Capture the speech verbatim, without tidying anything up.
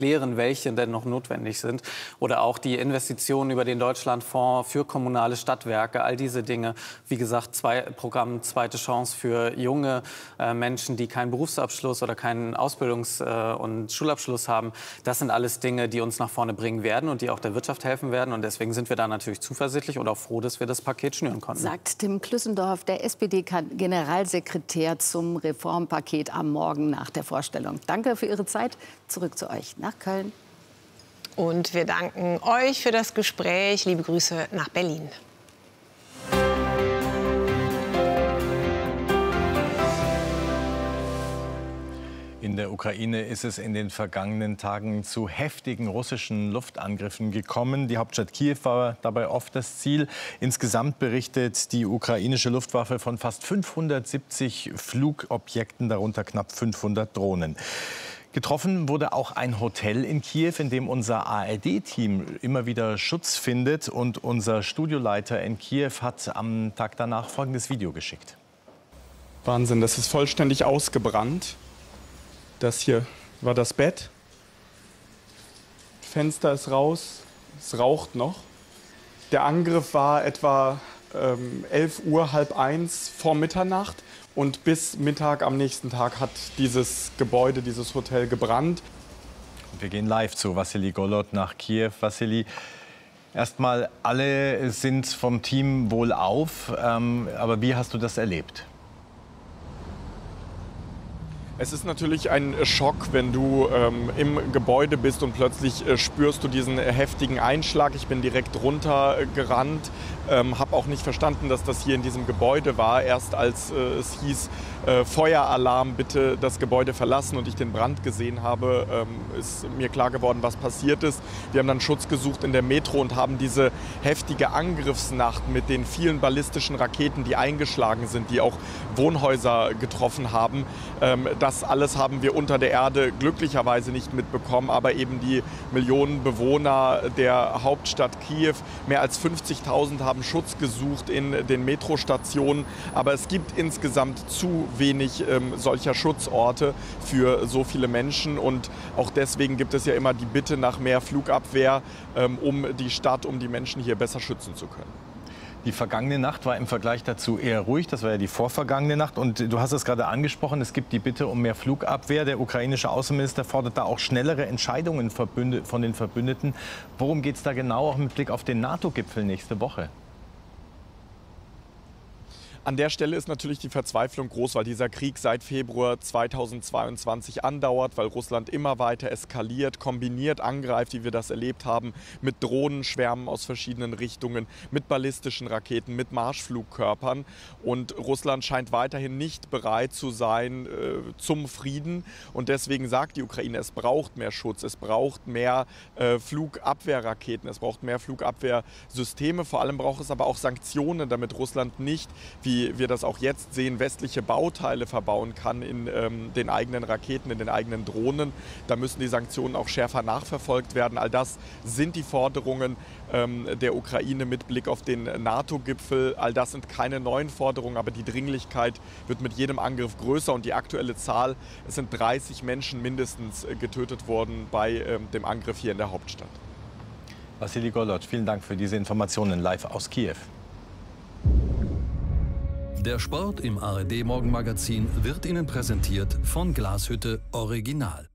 klären, welche denn noch notwendig sind. Oder auch die Investitionen über den Deutschlandfonds für kommunale Stadtwerke, all diese Dinge. Wie gesagt, zwei Programm Zweite Chance für junge äh, Menschen, die keinen Berufsabschluss oder keinen Ausbildungs- äh, und Schulabschluss haben. Das sind alles Dinge, die uns nach vorne bringen werden und die auch der Wirtschaft helfen werden. Und deswegen sind wir da natürlich zuversichtlich und auch froh, dass wir das Paket schnüren konnten. Sagt Tim Klüssendorf, der S P D-Generalsekretär zum Reformpaket am Morgen nach der Vorstellung. Danke für Ihre Zeit. Zurück zu euch nach Köln. Und wir danken euch für das Gespräch. Liebe Grüße nach Berlin. In der Ukraine ist es in den vergangenen Tagen zu heftigen russischen Luftangriffen gekommen. Die Hauptstadt Kiew war dabei oft das Ziel. Insgesamt berichtet die ukrainische Luftwaffe von fast fünfhundertsiebzig Flugobjekten, darunter knapp fünfhundert Drohnen. Getroffen wurde auch ein Hotel in Kiew, in dem unser A R D-Team immer wieder Schutz findet. Und unser Studioleiter in Kiew hat am Tag danach folgendes Video geschickt. Wahnsinn, das ist vollständig ausgebrannt. Das hier war das Bett. Fenster ist raus, es raucht noch. Der Angriff war etwa ähm, elf Uhr, halb eins vor Mitternacht. Und bis Mittag am nächsten Tag hat dieses Gebäude, dieses Hotel gebrannt. Wir gehen live zu Wassili Golod nach Kiew. Wassili, erstmal, alle sind vom Team wohlauf. Ähm, aber wie hast du das erlebt? Es ist natürlich ein Schock, wenn du ähm, im Gebäude bist und plötzlich äh, spürst du diesen äh, heftigen Einschlag. Ich bin direkt runtergerannt, ähm, habe auch nicht verstanden, dass das hier in diesem Gebäude war. Erst als äh, es hieß, äh, Feueralarm, bitte das Gebäude verlassen und ich den Brand gesehen habe, ähm, ist mir klar geworden, was passiert ist. Wir haben dann Schutz gesucht in der Metro und haben diese heftige Angriffsnacht mit den vielen ballistischen Raketen, die eingeschlagen sind, die auch Wohnhäuser getroffen haben, ähm, das Das alles haben wir unter der Erde glücklicherweise nicht mitbekommen, aber eben die Millionen Bewohner der Hauptstadt Kiew, mehr als fünfzigtausend haben Schutz gesucht in den Metrostationen, aber es gibt insgesamt zu wenig ähm, solcher Schutzorte für so viele Menschen und auch deswegen gibt es ja immer die Bitte nach mehr Flugabwehr, ähm, um die Stadt, um die Menschen hier besser schützen zu können. Die vergangene Nacht war im Vergleich dazu eher ruhig. Das war ja die vorvergangene Nacht. Und du hast es gerade angesprochen, es gibt die Bitte um mehr Flugabwehr. Der ukrainische Außenminister fordert da auch schnellere Entscheidungen von den Verbündeten. Worum geht es da genau, auch mit Blick auf den NATO-Gipfel nächste Woche? An der Stelle ist natürlich die Verzweiflung groß, weil dieser Krieg seit Februar zweitausendzweiundzwanzig andauert, weil Russland immer weiter eskaliert, kombiniert angreift, wie wir das erlebt haben, mit Drohnenschwärmen aus verschiedenen Richtungen, mit ballistischen Raketen, mit Marschflugkörpern. Und Russland scheint weiterhin nicht bereit zu sein äh, zum Frieden. Und deswegen sagt die Ukraine, es braucht mehr Schutz, es braucht mehr äh, Flugabwehrraketen, es braucht mehr Flugabwehrsysteme. Vor allem braucht es aber auch Sanktionen, damit Russland nicht, wie wie wir das auch jetzt sehen, westliche Bauteile verbauen kann in ähm, den eigenen Raketen, in den eigenen Drohnen. Da müssen die Sanktionen auch schärfer nachverfolgt werden. All das sind die Forderungen ähm, der Ukraine mit Blick auf den NATO-Gipfel. All das sind keine neuen Forderungen, aber die Dringlichkeit wird mit jedem Angriff größer. Und die aktuelle Zahl, es sind dreißig Menschen mindestens getötet worden bei ähm, dem Angriff hier in der Hauptstadt. Wassili Golod, vielen Dank für diese Informationen live aus Kiew. Der Sport im A R D Morgenmagazin wird Ihnen präsentiert von Glashütte Original.